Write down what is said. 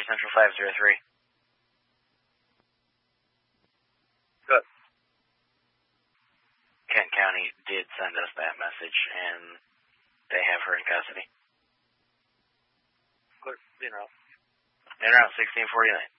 Central 503. Good. Kent County did send us that message, and they have her in custody. Good, you know. And around 1649.